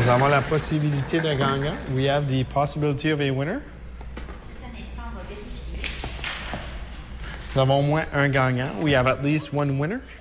Nous avons la possibilité de gagnant. We have the possibility of a winner. Juste un instant, on va vérifier. Nous avons au moins un gagnant. We have at least one winner.